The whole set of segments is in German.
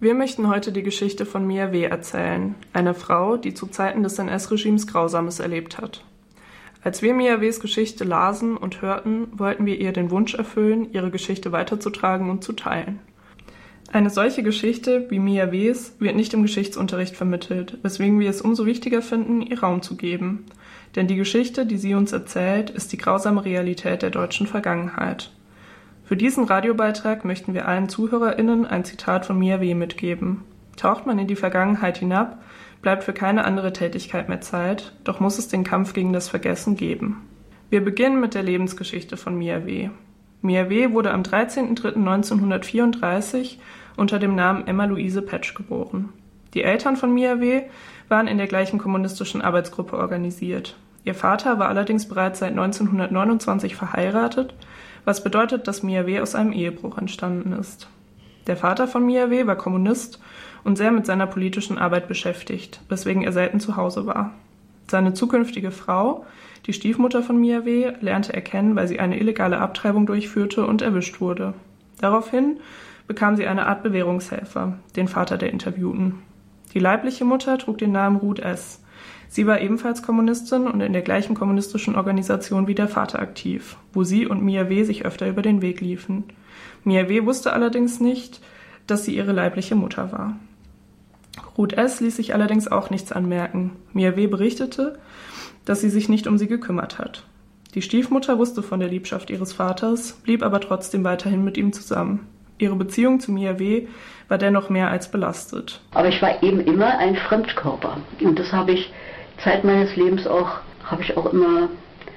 Wir möchten heute die Geschichte von Mia W. erzählen, einer Frau, die zu Zeiten des NS-Regimes Grausames erlebt hat. Als wir Mia W.s Geschichte lasen und hörten, wollten wir ihr den Wunsch erfüllen, ihre Geschichte weiterzutragen und zu teilen. Eine solche Geschichte wie Mia W.s wird nicht im Geschichtsunterricht vermittelt, weswegen wir es umso wichtiger finden, ihr Raum zu geben. Denn die Geschichte, die sie uns erzählt, ist die grausame Realität der deutschen Vergangenheit. Für diesen Radiobeitrag möchten wir allen ZuhörerInnen ein Zitat von Mia W. mitgeben. Taucht man in die Vergangenheit hinab, bleibt für keine andere Tätigkeit mehr Zeit, doch muss es den Kampf gegen das Vergessen geben. Wir beginnen mit der Lebensgeschichte von Mia W. Mia W. wurde am 13.03.1934 unter dem Namen Emma Luise Petsch geboren. Die Eltern von Mia W. waren in der gleichen kommunistischen Arbeitsgruppe organisiert. Ihr Vater war allerdings bereits seit 1929 verheiratet, was bedeutet, dass Mia W. aus einem Ehebruch entstanden ist. Der Vater von Mia W. war Kommunist und sehr mit seiner politischen Arbeit beschäftigt, weswegen er selten zu Hause war. Seine zukünftige Frau, die Stiefmutter von Mia W., lernte er kennen, weil sie eine illegale Abtreibung durchführte und erwischt wurde. Daraufhin bekam sie eine Art Bewährungshelfer, den Vater der Interviewten. Die leibliche Mutter trug den Namen Ruth S. Sie war ebenfalls Kommunistin und in der gleichen kommunistischen Organisation wie der Vater aktiv, wo sie und Mia W. sich öfter über den Weg liefen. Mia W. wusste allerdings nicht, dass sie ihre leibliche Mutter war. Ruth S. ließ sich allerdings auch nichts anmerken. Mia W. berichtete, dass sie sich nicht um sie gekümmert hat. Die Stiefmutter wusste von der Liebschaft ihres Vaters, blieb aber trotzdem weiterhin mit ihm zusammen. Ihre Beziehung zu Mia W. war dennoch mehr als belastet. Aber ich war eben immer ein Fremdkörper. Und das habe ich Zeit meines Lebens auch immer,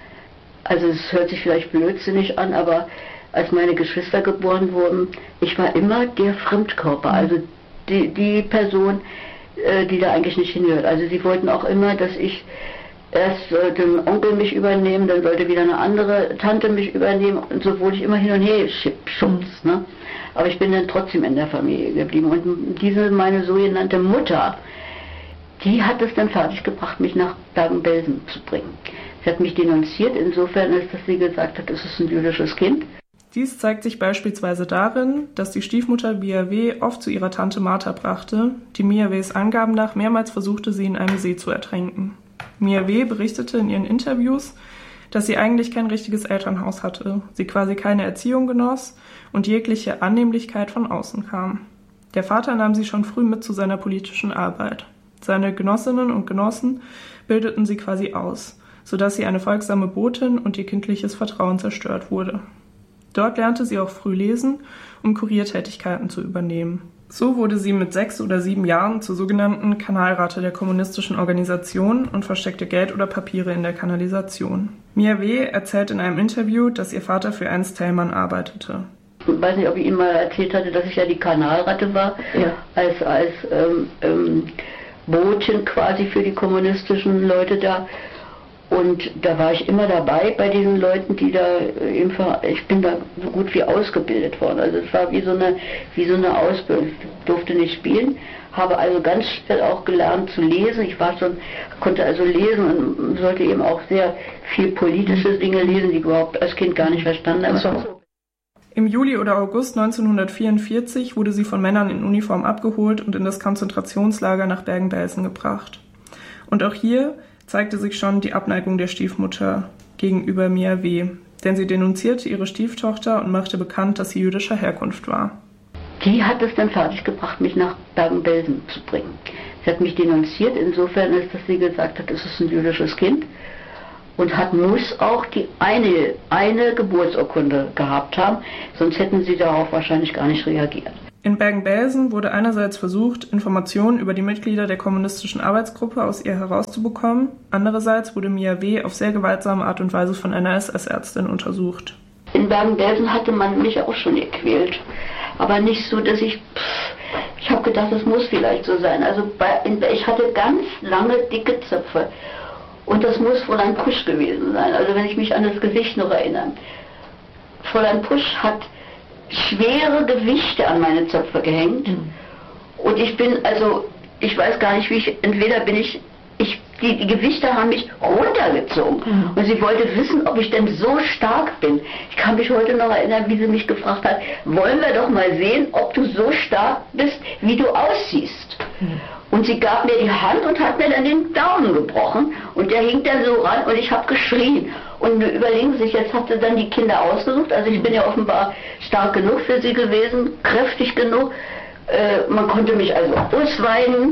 also es hört sich vielleicht blödsinnig an, aber als meine Geschwister geboren wurden, ich war immer der Fremdkörper, also die Person, die da eigentlich nicht hingehört. Also sie wollten auch immer, dass ich erst den Onkel mich übernehmen, dann sollte wieder eine andere Tante mich übernehmen und so wurde ich immer hin und her schubst, ne? Aber ich bin dann trotzdem in der Familie geblieben und diese, meine sogenannte Mutter, die hat es dann fertiggebracht, mich nach Bergen-Belsen zu bringen. Sie hat mich denunziert, insofern ist, dass sie gesagt hat, es ist ein jüdisches Kind. Dies zeigt sich beispielsweise darin, dass die Stiefmutter Mia W. oft zu ihrer Tante Martha brachte, die Mia W.s Angaben nach mehrmals versuchte, sie in einem See zu ertränken. Mia W. berichtete in ihren Interviews, dass sie eigentlich kein richtiges Elternhaus hatte, sie quasi keine Erziehung genoss und jegliche Annehmlichkeit von außen kam. Der Vater nahm sie schon früh mit zu seiner politischen Arbeit. Seine Genossinnen und Genossen bildeten sie quasi aus, sodass sie eine folgsame Botin und ihr kindliches Vertrauen zerstört wurde. Dort lernte sie auch früh lesen, um Kuriertätigkeiten zu übernehmen. So wurde sie mit 6 oder 7 Jahren zur sogenannten Kanalrate der kommunistischen Organisation und versteckte Geld oder Papiere in der Kanalisation. Mia W. erzählt in einem Interview, dass ihr Vater für Ernst Thälmann arbeitete. Ich weiß nicht, ob ich Ihnen mal erzählt hatte, dass ich ja die Kanalratte war, ja. als Botin quasi für die kommunistischen Leute da. Und da war ich immer dabei bei diesen Leuten, die da ich bin da so gut wie ausgebildet worden. Also es war wie so eine Ausbildung. Ich durfte nicht spielen, habe also ganz schnell auch gelernt zu lesen. Konnte also lesen und sollte eben auch sehr viel politische Dinge lesen, die ich überhaupt als Kind gar nicht verstanden habe. Im Juli oder August 1944 wurde sie von Männern in Uniform abgeholt und in das Konzentrationslager nach Bergen-Belsen gebracht. Und auch hier zeigte sich schon die Abneigung der Stiefmutter gegenüber Mia W., denn sie denunzierte ihre Stieftochter und machte bekannt, dass sie jüdischer Herkunft war. Die hat es dann fertiggebracht, mich nach Bergen-Belsen zu bringen. Sie hat mich denunziert, insofern ist, dass sie gesagt hat, es ist ein jüdisches Kind und muss auch die eine Geburtsurkunde gehabt haben, sonst hätten sie darauf wahrscheinlich gar nicht reagiert. In Bergen-Belsen wurde einerseits versucht, Informationen über die Mitglieder der kommunistischen Arbeitsgruppe aus ihr herauszubekommen, andererseits wurde Mia W. auf sehr gewaltsame Art und Weise von einer SS-Ärztin untersucht. In Bergen-Belsen hatte man mich auch schon gequält, aber nicht so, dass ich habe gedacht, das muss vielleicht so sein. Also ich hatte ganz lange dicke Zöpfe und das muss Fräulein Pusch gewesen sein, also wenn ich mich an das Gesicht noch erinnere. Fräulein Pusch hat schwere Gewichte an meine Zöpfe gehängt und ich weiß gar nicht, wie entweder bin ich Die Gewichte haben mich runtergezogen. Und sie wollte wissen, ob ich denn so stark bin. Ich kann mich heute noch erinnern, wie sie mich gefragt hat, wollen wir doch mal sehen, ob du so stark bist, wie du aussiehst. Und sie gab mir die Hand und hat mir dann den Daumen gebrochen. Und der hing da so ran und ich habe geschrien. Und überlegen Sie sich, jetzt hat sie dann die Kinder ausgesucht. Also ich bin ja offenbar stark genug für sie gewesen, kräftig genug. Man konnte mich also ausweinen.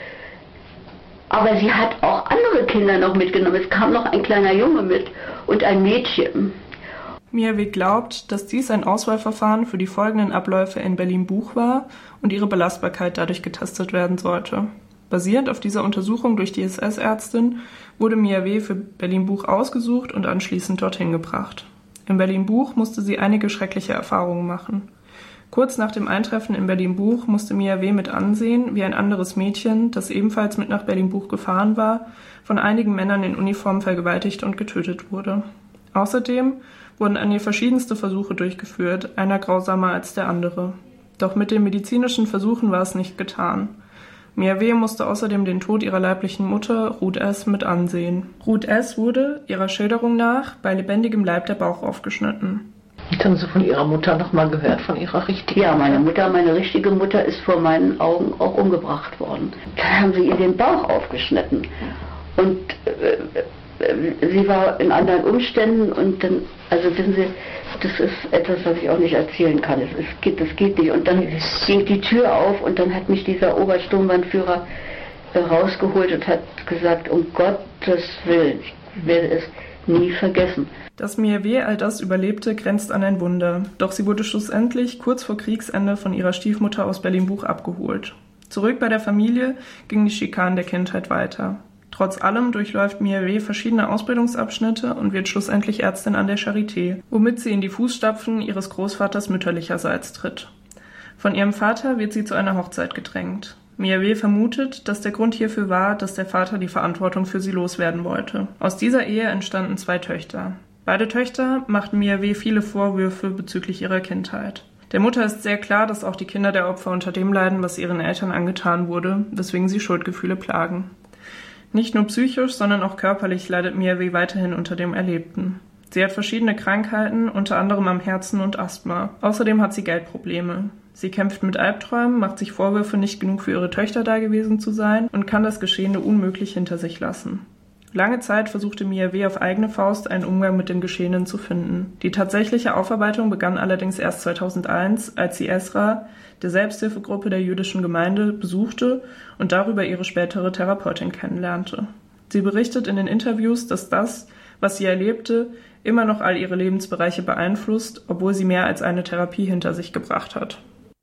Aber sie hat auch andere Kinder noch mitgenommen. Es kam noch ein kleiner Junge mit und ein Mädchen. Mia W. glaubt, dass dies ein Auswahlverfahren für die folgenden Abläufe in Berlin-Buch war und ihre Belastbarkeit dadurch getestet werden sollte. Basierend auf dieser Untersuchung durch die SS-Ärztin wurde Mia W. für Berlin-Buch ausgesucht und anschließend dorthin gebracht. In Berlin-Buch musste sie einige schreckliche Erfahrungen machen. Kurz nach dem Eintreffen in Berlin-Buch musste Mia W. mit ansehen, wie ein anderes Mädchen, das ebenfalls mit nach Berlin-Buch gefahren war, von einigen Männern in Uniform vergewaltigt und getötet wurde. Außerdem wurden an ihr verschiedenste Versuche durchgeführt, einer grausamer als der andere. Doch mit den medizinischen Versuchen war es nicht getan. Mia W. musste außerdem den Tod ihrer leiblichen Mutter, Ruth S., mit ansehen. Ruth S. wurde, ihrer Schilderung nach, bei lebendigem Leib der Bauch aufgeschnitten. Haben Sie von Ihrer Mutter noch mal gehört, von Ihrer richtigen? Ja, meine richtige Mutter ist vor meinen Augen auch umgebracht worden. Dann haben sie ihr den Bauch aufgeschnitten. Und sie war in anderen Umständen und dann, also wissen Sie, das ist etwas, was ich auch nicht erzählen kann. Das geht nicht. Und dann ging die Tür auf und dann hat mich dieser Obersturmbannführer rausgeholt und hat gesagt, um Gottes Willen, ich werde es nie vergessen. Dass Mia W. all das überlebte, grenzt an ein Wunder. Doch sie wurde schlussendlich kurz vor Kriegsende von ihrer Stiefmutter aus Berlin-Buch abgeholt. Zurück bei der Familie gingen die Schikanen der Kindheit weiter. Trotz allem durchläuft Mia W. verschiedene Ausbildungsabschnitte und wird schlussendlich Ärztin an der Charité, womit sie in die Fußstapfen ihres Großvaters mütterlicherseits tritt. Von ihrem Vater wird sie zu einer Hochzeit gedrängt. Mia W. vermutet, dass der Grund hierfür war, dass der Vater die Verantwortung für sie loswerden wollte. Aus dieser Ehe entstanden 2 Töchter. Beide Töchter machten Mia W. viele Vorwürfe bezüglich ihrer Kindheit. Der Mutter ist sehr klar, dass auch die Kinder der Opfer unter dem leiden, was ihren Eltern angetan wurde, weswegen sie Schuldgefühle plagen. Nicht nur psychisch, sondern auch körperlich leidet Mia W. weiterhin unter dem Erlebten. Sie hat verschiedene Krankheiten, unter anderem am Herzen und Asthma. Außerdem hat sie Geldprobleme. Sie kämpft mit Albträumen, macht sich Vorwürfe, nicht genug für ihre Töchter da gewesen zu sein und kann das Geschehene unmöglich hinter sich lassen. Lange Zeit versuchte Mia W. auf eigene Faust einen Umgang mit dem Geschehenen zu finden. Die tatsächliche Aufarbeitung begann allerdings erst 2001, als sie Esra, der Selbsthilfegruppe der jüdischen Gemeinde, besuchte und darüber ihre spätere Therapeutin kennenlernte. Sie berichtet in den Interviews, dass das, was sie erlebte, immer noch all ihre Lebensbereiche beeinflusst, obwohl sie mehr als eine Therapie hinter sich gebracht hat.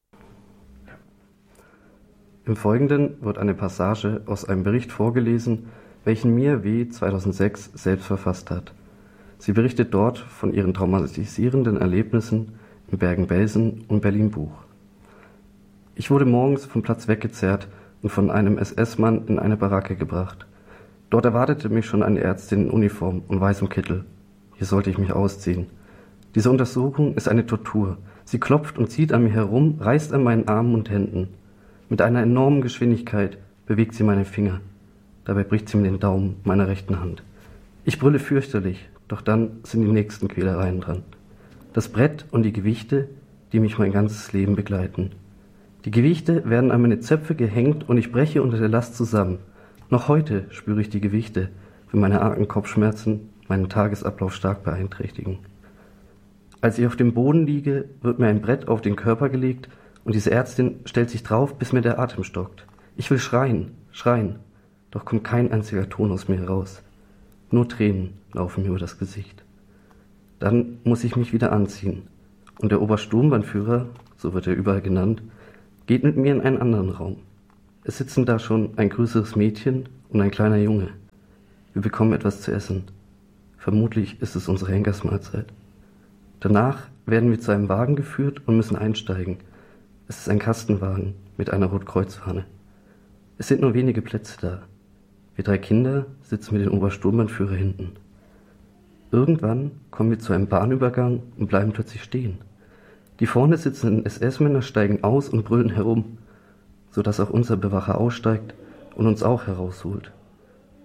Im Folgenden wird eine Passage aus einem Bericht vorgelesen, welchen Mia W. 2006 selbst verfasst hat. Sie berichtet dort von ihren traumatisierenden Erlebnissen in Bergen-Belsen und Berlin-Buch. Ich wurde morgens vom Platz weggezerrt und von einem SS-Mann in eine Baracke gebracht. Dort erwartete mich schon eine Ärztin in Uniform und weißem Kittel. Hier sollte ich mich ausziehen. Diese Untersuchung ist eine Tortur. Sie klopft und zieht an mir herum, reißt an meinen Armen und Händen. Mit einer enormen Geschwindigkeit bewegt sie meine Finger. Dabei bricht sie mir den Daumen meiner rechten Hand. Ich brülle fürchterlich, doch dann sind die nächsten Quälereien dran. Das Brett und die Gewichte, die mich mein ganzes Leben begleiten. Die Gewichte werden an meine Zöpfe gehängt und ich breche unter der Last zusammen. Noch heute spüre ich die Gewichte, wenn meine argen Kopfschmerzen meinen Tagesablauf stark beeinträchtigen. Als ich auf dem Boden liege, wird mir ein Brett auf den Körper gelegt und diese Ärztin stellt sich drauf, bis mir der Atem stockt. Ich will schreien, doch kommt kein einziger Ton aus mir heraus. Nur Tränen laufen mir über das Gesicht. Dann muss ich mich wieder anziehen und der Obersturmbannführer, so wird er überall genannt, geht mit mir in einen anderen Raum. Es sitzen da schon ein größeres Mädchen und ein kleiner Junge. Wir bekommen etwas zu essen. Vermutlich ist es unsere Henkersmahlzeit. Danach werden wir zu einem Wagen geführt und müssen einsteigen. Es ist ein Kastenwagen mit einer Rotkreuzfahne. Es sind nur wenige Plätze da. Wir 3 Kinder sitzen mit dem Obersturmbannführer hinten. Irgendwann kommen wir zu einem Bahnübergang und bleiben plötzlich stehen. Die vorne sitzenden SS-Männer steigen aus und brüllen herum, sodass auch unser Bewacher aussteigt und uns auch herausholt.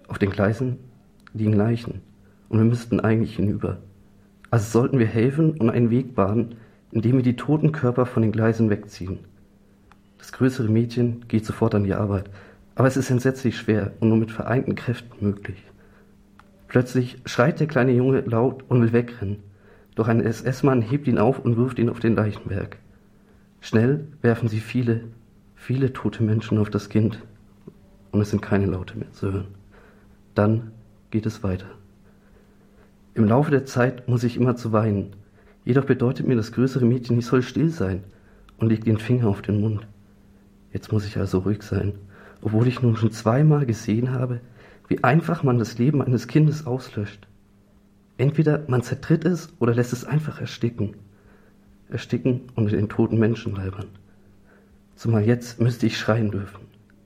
Auf den Gleisen liegen Leichen und wir müssten eigentlich hinüber. Also sollten wir helfen und einen Weg bahnen, indem wir die toten Körper von den Gleisen wegziehen. Das größere Mädchen geht sofort an die Arbeit, aber es ist entsetzlich schwer und nur mit vereinten Kräften möglich. Plötzlich schreit der kleine Junge laut und will wegrennen, doch ein SS-Mann hebt ihn auf und wirft ihn auf den Leichenberg. Schnell werfen sie viele, viele tote Menschen auf das Kind und es sind keine Laute mehr zu hören. Dann geht es weiter. Im Laufe der Zeit muss ich immer zu weinen. Jedoch bedeutet mir das größere Mädchen, ich soll still sein und legt den Finger auf den Mund. Jetzt muss ich also ruhig sein, obwohl ich nun schon zweimal gesehen habe, wie einfach man das Leben eines Kindes auslöscht. Entweder man zertritt es oder lässt es einfach ersticken. Ersticken unter den toten Menschenleibern. Zumal jetzt müsste ich schreien dürfen.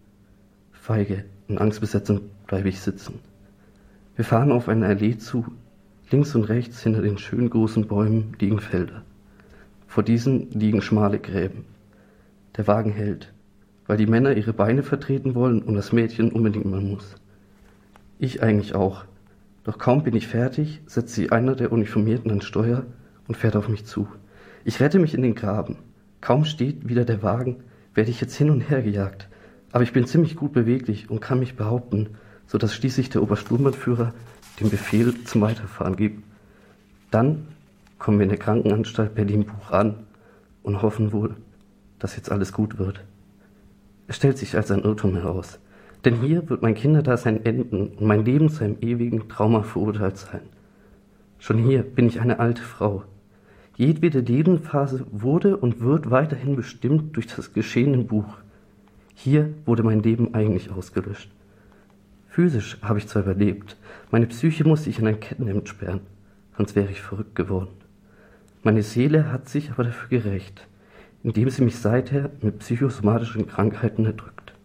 Feige und angstbesetzt bleibe ich sitzen. Wir fahren auf eine Allee zu. Links und rechts hinter den schönen großen Bäumen liegen Felder. Vor diesen liegen schmale Gräben. Der Wagen hält, weil die Männer ihre Beine vertreten wollen und das Mädchen unbedingt mal muss. Ich eigentlich auch. Doch kaum bin ich fertig, setzt sich einer der Uniformierten ans Steuer und fährt auf mich zu. Ich rette mich in den Graben. Kaum steht wieder der Wagen, werde ich jetzt hin und her gejagt. Aber ich bin ziemlich gut beweglich und kann mich behaupten, sodass schließlich der Obersturmbannführer den Befehl zum Weiterfahren gibt. Dann kommen wir in der Krankenanstalt Berlin-Buch an und hoffen wohl, dass jetzt alles gut wird. Es stellt sich als ein Irrtum heraus, denn hier wird mein Kinderdasein enden und mein Leben zu einem ewigen Trauma verurteilt sein. Schon hier bin ich eine alte Frau. Jedwede Lebensphase wurde und wird weiterhin bestimmt durch das Geschehen im Buch. Hier wurde mein Leben eigentlich ausgelöscht. Physisch habe ich zwar überlebt, meine Psyche musste ich in ein Kettenhemd sperren, sonst wäre ich verrückt geworden. Meine Seele hat sich aber dafür gerächt, indem sie mich seither mit psychosomatischen Krankheiten erdrückt.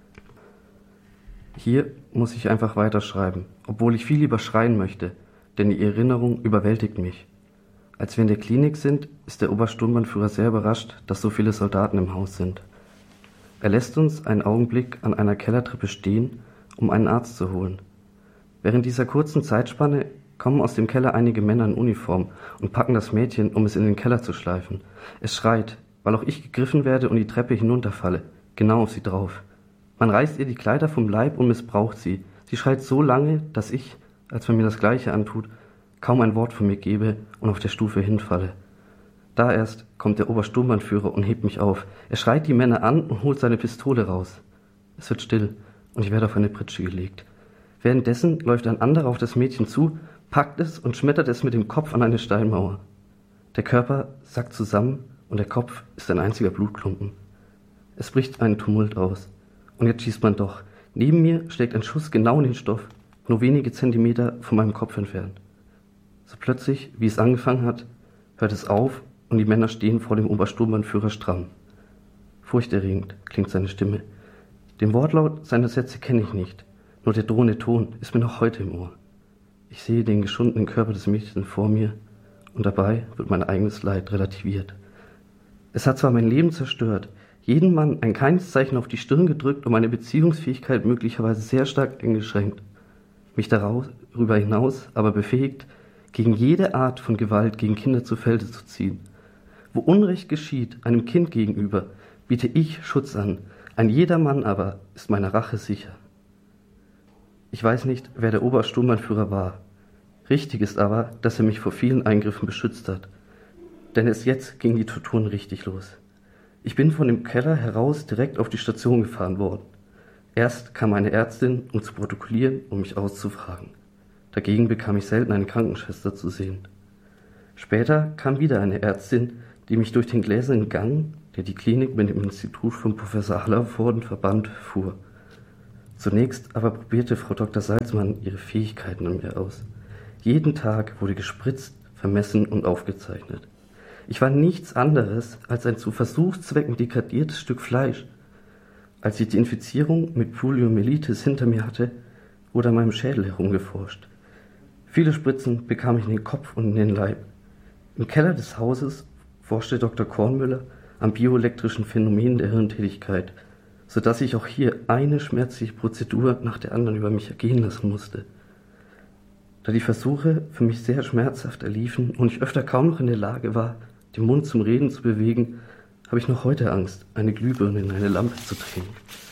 Hier muss ich einfach weiterschreiben, obwohl ich viel lieber schreien möchte, denn die Erinnerung überwältigt mich. Als wir in der Klinik sind, ist der Obersturmbannführer sehr überrascht, dass so viele Soldaten im Haus sind. Er lässt uns einen Augenblick an einer Kellertreppe stehen, um einen Arzt zu holen. Während dieser kurzen Zeitspanne kommen aus dem Keller einige Männer in Uniform und packen das Mädchen, um es in den Keller zu schleifen. Es schreit, weil auch ich gegriffen werde und die Treppe hinunterfalle, genau auf sie drauf. Man reißt ihr die Kleider vom Leib und missbraucht sie. Sie schreit so lange, dass ich, als man mir das Gleiche antut, kaum ein Wort von mir gebe und auf der Stufe hinfalle. Da erst kommt der Obersturmbannführer und hebt mich auf. Er schreit die Männer an und holt seine Pistole raus. Es wird still und ich werde auf eine Pritsche gelegt. Währenddessen läuft ein anderer auf das Mädchen zu, packt es und schmettert es mit dem Kopf an eine Steinmauer. Der Körper sackt zusammen und der Kopf ist ein einziger Blutklumpen. Es bricht ein Tumult aus. Und jetzt schießt man doch. Neben mir schlägt ein Schuss genau in den Stoff, nur wenige Zentimeter von meinem Kopf entfernt. So plötzlich, wie es angefangen hat, hört es auf und die Männer stehen vor dem Obersturmbannführer stramm. Furchterregend klingt seine Stimme. Den Wortlaut seiner Sätze kenne ich nicht, nur der drohende Ton ist mir noch heute im Ohr. Ich sehe den geschundenen Körper des Mädchens vor mir und dabei wird mein eigenes Leid relativiert. Es hat zwar mein Leben zerstört, jeden Mann ein kleines Zeichen auf die Stirn gedrückt und meine Beziehungsfähigkeit möglicherweise sehr stark eingeschränkt, mich darüber hinaus aber befähigt, gegen jede Art von Gewalt gegen Kinder zu Felde zu ziehen. Wo Unrecht geschieht, einem Kind gegenüber, biete ich Schutz an, ein jedermann aber ist meiner Rache sicher. Ich weiß nicht, wer der Obersturmbannführer war. Richtig ist aber, dass er mich vor vielen Eingriffen beschützt hat. Denn erst jetzt gingen die Torturen richtig los. Ich bin von dem Keller heraus direkt auf die Station gefahren worden. Erst kam eine Ärztin, um zu protokollieren und mich auszufragen. Dagegen bekam ich selten eine Krankenschwester zu sehen. Später kam wieder eine Ärztin, die mich durch den gläsernen Gang, der die Klinik mit dem Institut von Professor Hallervorden verband, fuhr. Zunächst aber probierte Frau Dr. Salzmann ihre Fähigkeiten an mir aus. Jeden Tag wurde gespritzt, vermessen und aufgezeichnet. Ich war nichts anderes als ein zu Versuchszwecken degradiertes Stück Fleisch. Als ich die Infizierung mit Poliomyelitis hinter mir hatte, wurde an meinem Schädel herumgeforscht. Viele Spritzen bekam ich in den Kopf und in den Leib. Im Keller des Hauses forschte Dr. Kornmüller an bioelektrischen Phänomenen der Hirntätigkeit, sodass ich auch hier eine schmerzliche Prozedur nach der anderen über mich ergehen lassen musste. Da die Versuche für mich sehr schmerzhaft erliefen und ich öfter kaum noch in der Lage war, den Mund zum Reden zu bewegen, habe ich noch heute Angst, eine Glühbirne in eine Lampe zu drehen.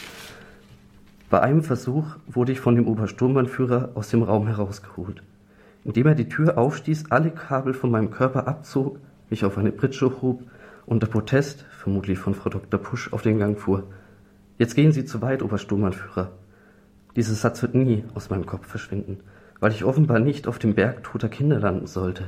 Bei einem Versuch wurde ich von dem Obersturmbannführer aus dem Raum herausgeholt. Indem er die Tür aufstieß, alle Kabel von meinem Körper abzog, mich auf eine Pritsche hob und unter Protest, vermutlich von Frau Dr. Pusch, auf den Gang fuhr. »Jetzt gehen Sie zu weit, Obersturmbannführer.« Dieser Satz wird nie aus meinem Kopf verschwinden, weil ich offenbar nicht auf dem Berg toter Kinder landen sollte.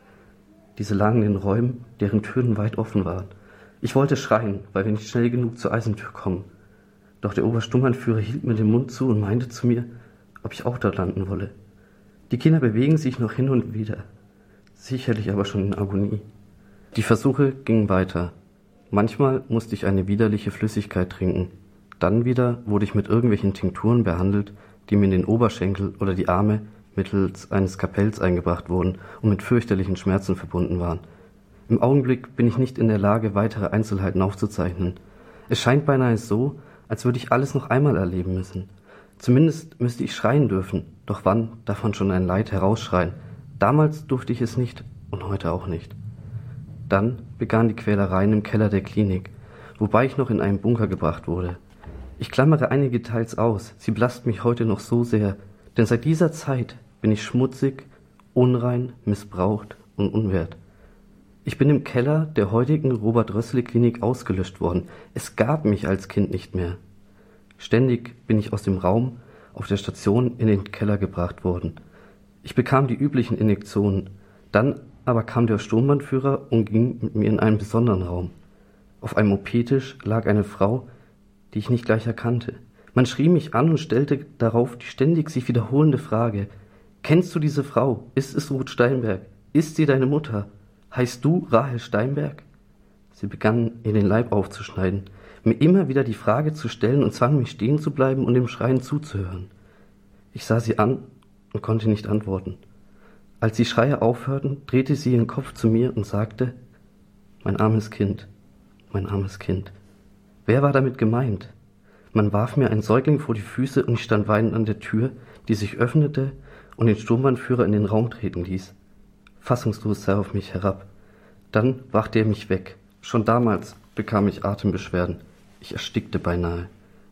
Diese lagen in Räumen, deren Türen weit offen waren. Ich wollte schreien, weil wir nicht schnell genug zur Eisentür kommen. Doch der Obersturmbannführer hielt mir den Mund zu und meinte zu mir, ob ich auch dort landen wolle. Die Kinder bewegen sich noch hin und wieder, sicherlich aber schon in Agonie. Die Versuche gingen weiter. Manchmal musste ich eine widerliche Flüssigkeit trinken. Dann wieder wurde ich mit irgendwelchen Tinkturen behandelt, die mir in den Oberschenkel oder die Arme mittels eines Kapells eingebracht wurden und mit fürchterlichen Schmerzen verbunden waren. Im Augenblick bin ich nicht in der Lage, weitere Einzelheiten aufzuzeichnen. Es scheint beinahe so, als würde ich alles noch einmal erleben müssen. Zumindest müsste ich schreien dürfen, doch wann darf man schon ein Leid herausschreien? Damals durfte ich es nicht und heute auch nicht. Dann begannen die Quälereien im Keller der Klinik, wobei ich noch in einen Bunker gebracht wurde. Ich klammere einige Details aus, sie belasten mich heute noch so sehr, denn seit dieser Zeit bin ich schmutzig, unrein, missbraucht und unwert. Ich bin im Keller der heutigen Robert-Rössle-Klinik ausgelöscht worden. Es gab mich als Kind nicht mehr. Ständig bin ich aus dem Raum auf der Station in den Keller gebracht worden. Ich bekam die üblichen Injektionen. Dann aber kam der Sturmbannführer und ging mit mir in einen besonderen Raum. Auf einem OP-Tisch lag eine Frau, die ich nicht gleich erkannte. Man schrie mich an und stellte darauf die ständig sich wiederholende Frage: »Kennst du diese Frau? Ist es Ruth Steinberg? Ist sie deine Mutter? Heißt du Rahel Steinberg?« Sie begann, ihr den Leib aufzuschneiden, mir immer wieder die Frage zu stellen und zwang mich stehen zu bleiben und dem Schreien zuzuhören. Ich sah sie an und konnte nicht antworten. Als die Schreie aufhörten, drehte sie ihren Kopf zu mir und sagte: »Mein armes Kind, mein armes Kind.« Wer war damit gemeint? Man warf mir einen Säugling vor die Füße und ich stand weinend an der Tür, die sich öffnete und den Sturmbannführer in den Raum treten ließ. Fassungslos sah er auf mich herab. Dann brachte er mich weg. Schon damals bekam ich Atembeschwerden. Ich erstickte beinahe.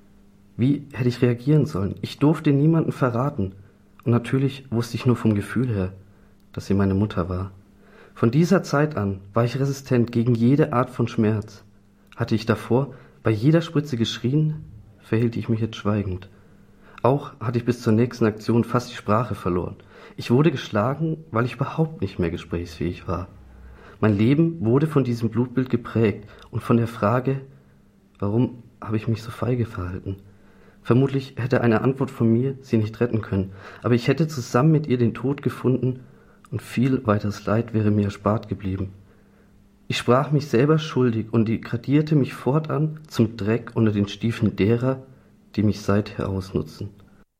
Wie hätte ich reagieren sollen? Ich durfte niemanden verraten. Und natürlich wusste ich nur vom Gefühl her, dass sie meine Mutter war. Von dieser Zeit an war ich resistent gegen jede Art von Schmerz. Hatte ich davor bei jeder Spritze geschrien, verhielt ich mich jetzt schweigend. Auch hatte ich bis zur nächsten Aktion fast die Sprache verloren. Ich wurde geschlagen, weil ich überhaupt nicht mehr gesprächsfähig war. Mein Leben wurde von diesem Blutbild geprägt und von der Frage, warum habe ich mich so feige verhalten? Vermutlich hätte eine Antwort von mir sie nicht retten können, aber ich hätte zusammen mit ihr den Tod gefunden und viel weiteres Leid wäre mir erspart geblieben. Ich sprach mich selber schuldig und degradierte mich fortan zum Dreck unter den Stiefeln derer, die mich seither ausnutzen.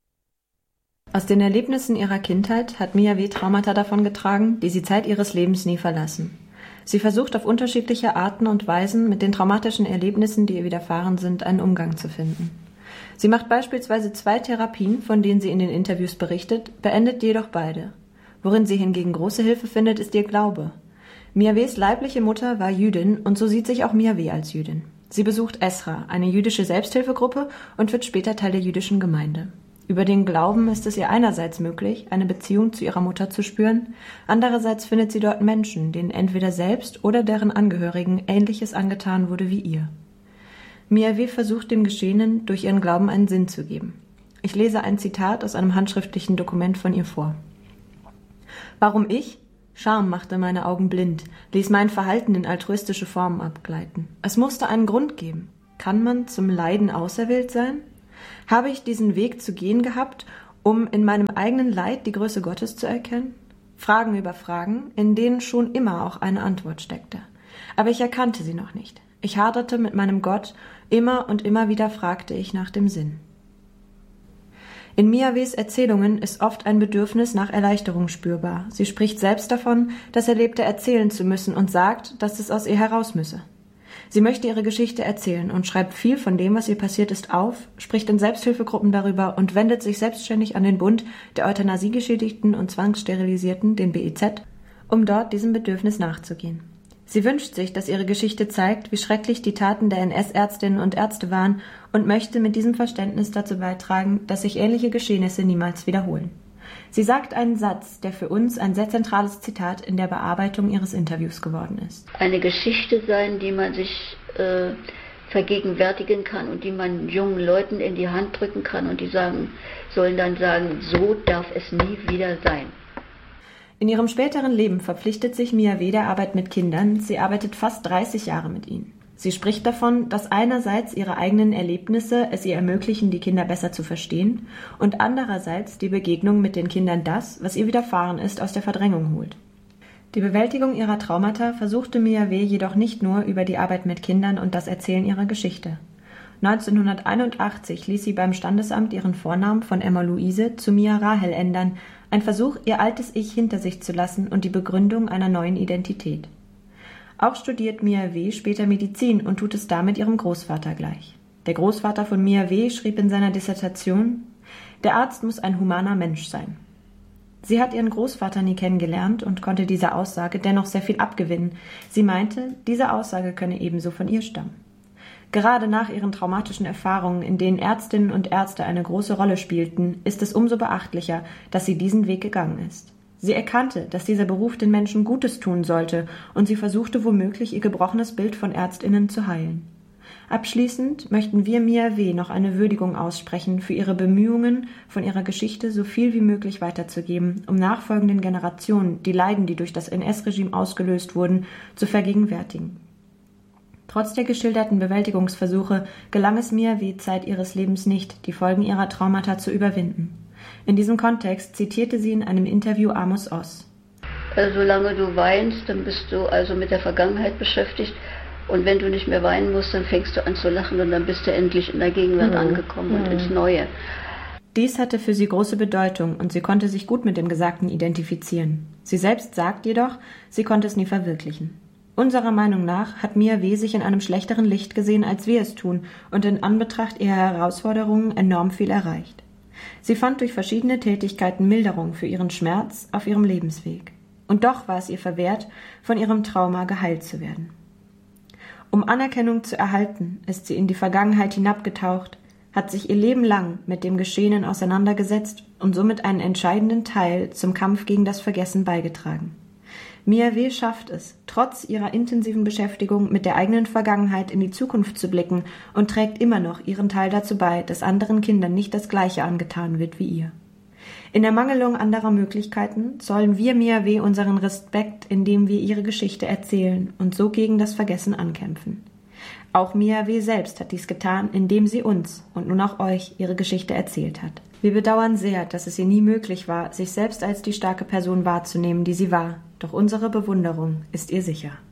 Aus den Erlebnissen ihrer Kindheit hat Mia W. Traumata davongetragen, die sie Zeit ihres Lebens nie verlassen. Sie versucht auf unterschiedliche Arten und Weisen, mit den traumatischen Erlebnissen, die ihr widerfahren sind, einen Umgang zu finden. Sie macht beispielsweise 2 Therapien, von denen sie in den Interviews berichtet, beendet jedoch beide. Worin sie hingegen große Hilfe findet, ist ihr Glaube. Mia W.s leibliche Mutter war Jüdin und so sieht sich auch Mia W. als Jüdin. Sie besucht Esra, eine jüdische Selbsthilfegruppe, und wird später Teil der jüdischen Gemeinde. Über den Glauben ist es ihr einerseits möglich, eine Beziehung zu ihrer Mutter zu spüren, andererseits findet sie dort Menschen, denen entweder selbst oder deren Angehörigen Ähnliches angetan wurde wie ihr. Mia W. versucht dem Geschehenen durch ihren Glauben einen Sinn zu geben. Ich lese ein Zitat aus einem handschriftlichen Dokument von ihr vor. »Warum ich? Scham machte meine Augen blind, ließ mein Verhalten in altruistische Formen abgleiten. Es musste einen Grund geben. Kann man zum Leiden auserwählt sein? Habe ich diesen Weg zu gehen gehabt, um in meinem eigenen Leid die Größe Gottes zu erkennen? Fragen über Fragen, in denen schon immer auch eine Antwort steckte. Aber ich erkannte sie noch nicht. Ich haderte mit meinem Gott, immer und immer wieder fragte ich nach dem Sinn.« In Mia W.s Erzählungen ist oft ein Bedürfnis nach Erleichterung spürbar. Sie spricht selbst davon, das Erlebte erzählen zu müssen und sagt, dass es aus ihr heraus müsse. Sie möchte ihre Geschichte erzählen und schreibt viel von dem, was ihr passiert ist, auf, spricht in Selbsthilfegruppen darüber und wendet sich selbstständig an den Bund der Euthanasiegeschädigten und Zwangssterilisierten, den BEZ, um dort diesem Bedürfnis nachzugehen. Sie wünscht sich, dass ihre Geschichte zeigt, wie schrecklich die Taten der NS-Ärztinnen und Ärzte waren und möchte mit diesem Verständnis dazu beitragen, dass sich ähnliche Geschehnisse niemals wiederholen. Sie sagt einen Satz, der für uns ein sehr zentrales Zitat in der Bearbeitung ihres Interviews geworden ist. Eine Geschichte sein, die man sich vergegenwärtigen kann und die man jungen Leuten in die Hand drücken kann und die sollen dann sagen, so darf es nie wieder sein. In ihrem späteren Leben verpflichtet sich Mia W. der Arbeit mit Kindern. Sie arbeitet fast 30 Jahre mit ihnen. Sie spricht davon, dass einerseits ihre eigenen Erlebnisse es ihr ermöglichen, die Kinder besser zu verstehen, und andererseits die Begegnung mit den Kindern das, was ihr widerfahren ist, aus der Verdrängung holt. Die Bewältigung ihrer Traumata versuchte Mia W. jedoch nicht nur über die Arbeit mit Kindern und das Erzählen ihrer Geschichte. 1981 ließ sie beim Standesamt ihren Vornamen von Emma Luise zu Mia Rahel ändern, ein Versuch, ihr altes Ich hinter sich zu lassen und die Begründung einer neuen Identität. Auch studiert Mia W. später Medizin und tut es damit ihrem Großvater gleich. Der Großvater von Mia W. schrieb in seiner Dissertation: Der Arzt muss ein humaner Mensch sein. Sie hat ihren Großvater nie kennengelernt und konnte dieser Aussage dennoch sehr viel abgewinnen. Sie meinte, diese Aussage könne ebenso von ihr stammen. Gerade nach ihren traumatischen Erfahrungen, in denen Ärztinnen und Ärzte eine große Rolle spielten, ist es umso beachtlicher, dass sie diesen Weg gegangen ist. Sie erkannte, dass dieser Beruf den Menschen Gutes tun sollte, und sie versuchte womöglich, ihr gebrochenes Bild von ÄrztInnen zu heilen. Abschließend möchten wir Mia W. noch eine Würdigung aussprechen für ihre Bemühungen, von ihrer Geschichte so viel wie möglich weiterzugeben, um nachfolgenden Generationen die Leiden, die durch das NS-Regime ausgelöst wurden, zu vergegenwärtigen. Trotz der geschilderten Bewältigungsversuche gelang es Mia W. Zeit ihres Lebens nicht, die Folgen ihrer Traumata zu überwinden. In diesem Kontext zitierte sie in einem Interview Amos Oz. Solange du weinst, dann bist du also mit der Vergangenheit beschäftigt. Und wenn du nicht mehr weinen musst, dann fängst du an zu lachen und dann bist du endlich in der Gegenwart angekommen und ins Neue. Dies hatte für sie große Bedeutung und sie konnte sich gut mit dem Gesagten identifizieren. Sie selbst sagt jedoch, sie konnte es nie verwirklichen. Unserer Meinung nach hat Mia W. sich in einem schlechteren Licht gesehen, als wir es tun, und in Anbetracht ihrer Herausforderungen enorm viel erreicht. Sie fand durch verschiedene Tätigkeiten Milderung für ihren Schmerz auf ihrem Lebensweg. Und doch war es ihr verwehrt, von ihrem Trauma geheilt zu werden. Um Anerkennung zu erhalten, ist sie in die Vergangenheit hinabgetaucht, hat sich ihr Leben lang mit dem Geschehenen auseinandergesetzt und somit einen entscheidenden Teil zum Kampf gegen das Vergessen beigetragen. Mia W. schafft es, trotz ihrer intensiven Beschäftigung mit der eigenen Vergangenheit in die Zukunft zu blicken und trägt immer noch ihren Teil dazu bei, dass anderen Kindern nicht das Gleiche angetan wird wie ihr. In Ermangelung anderer Möglichkeiten zollen wir Mia W. unseren Respekt, indem wir ihre Geschichte erzählen und so gegen das Vergessen ankämpfen. Auch Mia W. selbst hat dies getan, indem sie uns und nun auch euch ihre Geschichte erzählt hat. Wir bedauern sehr, dass es ihr nie möglich war, sich selbst als die starke Person wahrzunehmen, die sie war, doch unsere Bewunderung ist ihr sicher.